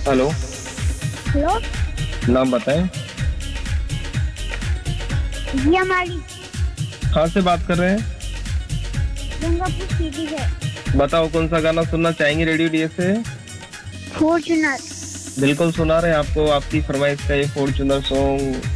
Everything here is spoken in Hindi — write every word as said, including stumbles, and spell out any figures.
हेलो। हेलो। नाम बताएं। जी हमारी कहाँ से बात कर रहे हैं? गंगापुर सिटी से। बताओ कौन सा गाना सुनना चाहेंगे रेडियो डी से? फॉर्च्यूनर। बिल्कुल सुना रहे हैं आपको, आपकी फरमाइश का ये फॉर्च्यूनर सॉन्ग